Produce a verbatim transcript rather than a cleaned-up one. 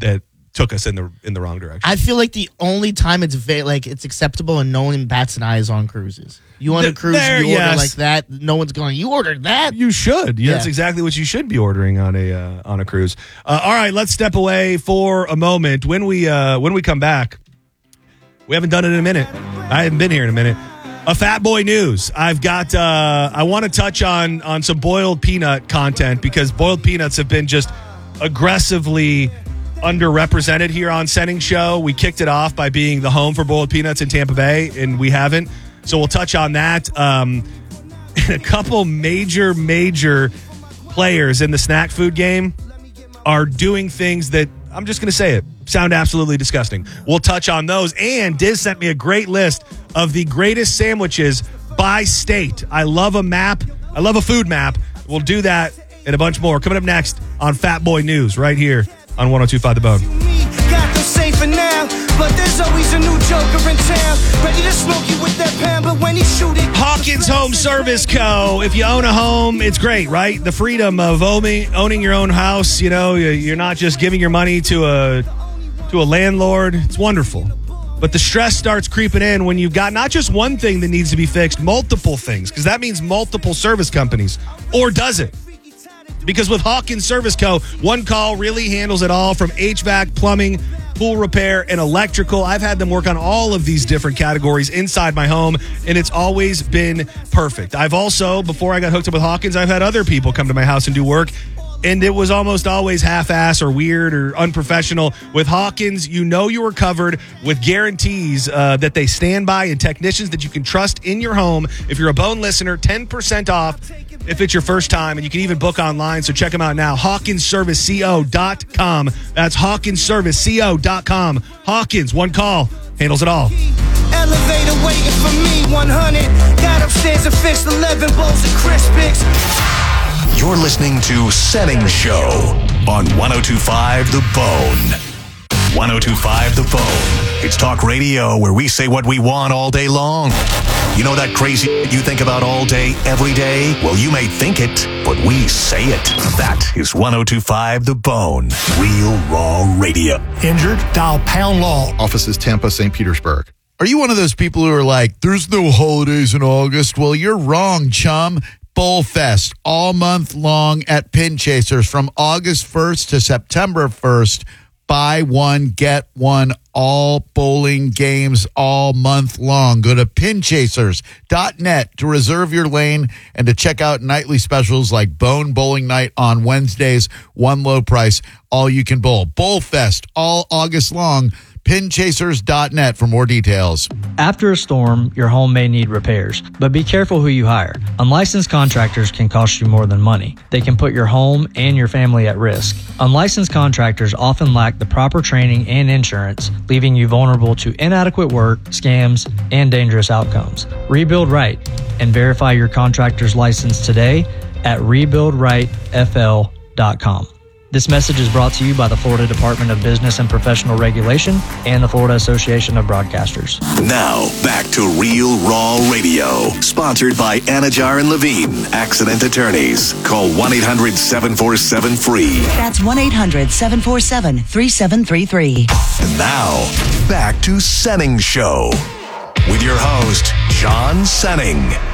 that took us in the in the wrong direction. I feel like the only time it's va- like it's acceptable and no one bats an eye is on cruises. You on a cruise, there, you order yes. like that, no one's going, you ordered that? You should. Yeah, Yeah. That's exactly what you should be ordering on a uh, on a cruise. Uh, all right, let's step away for a moment. When we uh, when we come back, we haven't done it in a minute. I haven't been here in a minute. A Fat Boy News. I've got. Uh, I want to touch on on some boiled peanut content because boiled peanuts have been just aggressively underrepresented here on Senning Show. We kicked it off by being the home for boiled peanuts in Tampa Bay, and we haven't. So we'll touch on that. Um, and a couple major, major players in the snack food game are doing things that, I'm just going to say it, sound absolutely disgusting. We'll touch on those. And Diz sent me a great list of the greatest sandwiches by state. I love a map. I love a food map. We'll do that and a bunch more. Coming up next on Fat Boy News right here on one oh two point five The Bone. Got them safer now, but there's always a new joker in town, ready to smoke you with that pan, but when he shoot it... Hawkins Home Service Co. If you own a home, it's great, right? The freedom of owning, owning your own house, you know, you're not just giving your money to a to a landlord. It's wonderful. But the stress starts creeping in when you've got not just one thing that needs to be fixed, multiple things, because that means multiple service companies. Or does it? Because with Hawkins Service Co., one call really handles it all, from H V A C, plumbing, pool repair, and electrical. I've had them work on all of these different categories inside my home, and it's always been perfect. I've also, before I got hooked up with Hawkins, I've had other people come to my house and do work, and it was almost always half-ass or weird or unprofessional. With Hawkins, you know you are covered with guarantees uh, that they stand by and technicians that you can trust in your home. If you're a Bone listener, ten percent off if it's your first time, and you can even book online, so check them out now, hawkins service co dot com. That's hawkins service co dot com. Hawkins, one call, handles it all. Elevator waiting for me, one hundred. Got upstairs and fixed eleven bowls of Crispix. You're listening to Senning Show on one oh two point five The Bone. one oh two point five The Bone. It's talk radio where we say what we want all day long. You know that crazy you think about all day, every day? Well, you may think it, but we say it. That is one oh two point five The Bone. Real Raw Radio. Injured? Dial Pound Law. Offices Tampa, Saint Petersburg. Are you one of those people who are like, there's no holidays in August? Well, you're wrong, chum. Bullfest all month long at Pin Chasers from August first to September first. Buy one, get one, all bowling games all month long. Go to pin chasers dot net to reserve your lane and to check out nightly specials like Bone Bowling Night on Wednesdays, one low price, all you can bowl. Bullfest all August long. pin chasers dot net for more details. After a storm, your home may need repairs, but be careful who you hire. Unlicensed contractors can cost you more than money. They can put your home and your family at risk. Unlicensed contractors often lack the proper training and insurance, leaving you vulnerable to inadequate work, scams, and dangerous outcomes. Rebuild right and verify your contractor's license today at rebuild right f l dot com. This message is brought to you by the Florida Department of Business and Professional Regulation and the Florida Association of Broadcasters. Now, back to Real Raw Radio. Sponsored by Anajar and Levine, Accident Attorneys. Call one eight hundred seven four seven free. That's one eight hundred seven four seven three seven three three. And now, back to Senning Show with your host, John Senning.